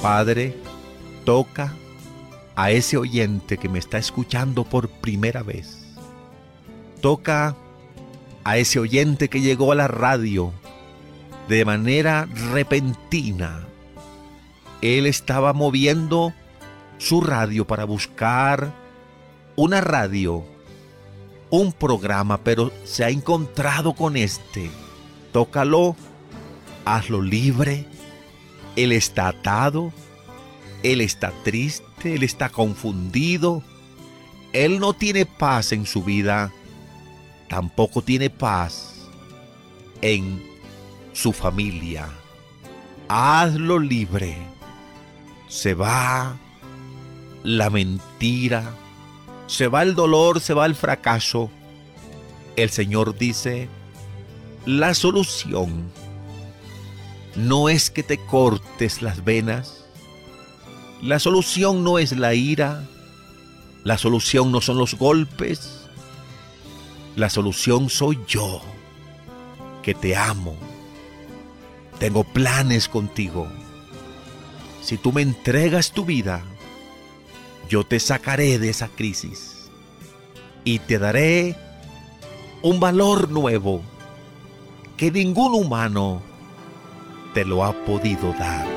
Padre, toca a ese oyente que me está escuchando por primera vez. Toca a ese oyente que llegó a la radio de manera repentina. Él estaba moviendo su radio para buscar una radio, un programa, pero se ha encontrado con este. Tócalo, hazlo libre. Él está atado, él está triste, él está confundido. Él no tiene paz en su vida, tampoco tiene paz en su familia. Hazlo libre. Se va la mentira, se va el dolor, se va el fracaso. El Señor dice, la solución no es que te cortes las venas. La solución no es la ira. La solución no son los golpes. La solución soy yo, que te amo. Tengo planes contigo. Si tú me entregas tu vida, yo te sacaré de esa crisis y te daré un valor nuevo que ningún humano te lo ha podido dar.